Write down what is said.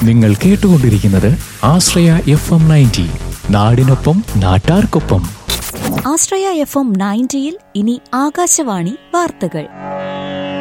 നിങ്ങൾ കേട്ടുകൊണ്ടിരിക്കുന്നത് ആശ്രയ FM 90, നാടിനൊപ്പം നാട്ടാർക്കൊപ്പം. ആശ്രയ FM 90-ൽ ഇനി ആകാശവാണി വാർത്തകൾ.